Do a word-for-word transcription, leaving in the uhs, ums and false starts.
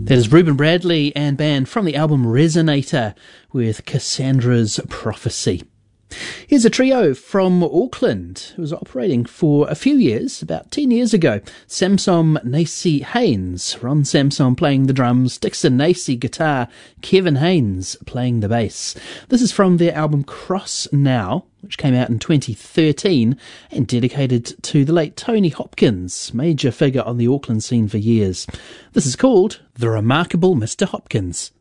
That is Reuben Bradley and band from the album Resonator with Cassandra's Prophecy. Here's a trio from Auckland who was operating for a few years, about ten years ago. Samson Nacy Haynes, Ron Samson playing the drums, Dixon Nacy guitar, Kevin Haynes playing the bass. This is from their album Cross Now, which came out in twenty thirteen and dedicated to the late Tony Hopkins, major figure on the Auckland scene for years. This is called The Remarkable Mister Hopkins.